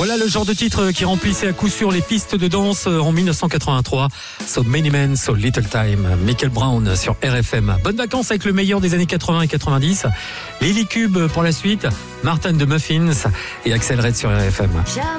Voilà le genre de titre qui remplissait à coup sûr les pistes de danse en 1983. So Many Men, So Little Time. Michael Brown sur RFM. Bonnes vacances avec le meilleur des années 80 et 90. Lily Cube pour la suite. Martin de Muffins et Axel Red sur RFM.